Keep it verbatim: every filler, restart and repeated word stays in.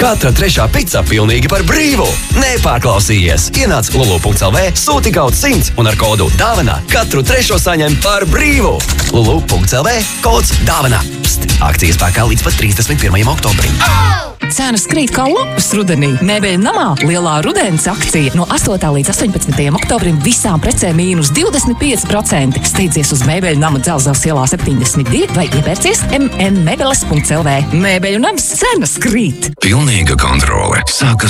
Katra trešā pica pilnīgi par brīvu. Nepārklausījies. Ienāc lulu punkts el vē, sūti kaut simts un ar kodu dāvana katru trešo saņem par brīvu. lulu punkts el vē, kods dāvana. Pst, akcijas spēkā līdz pat trīsdesmit pirmajam oktobrim. Cenas krīt kā lopas rudenī. Mēbeļu namā lielā rudens akcija no astotā līdz astoņpadsmitajam oktobrim visām precēm mīnus divdesmit pieci procenti. Steidzies uz Mēbeļu nama Dzelzavas ielā septiņdesmit divi vai iepērcies em en mebeles punkts el vē. Mēbeļu nams cenas krīt. Pilnīga kontrole sākas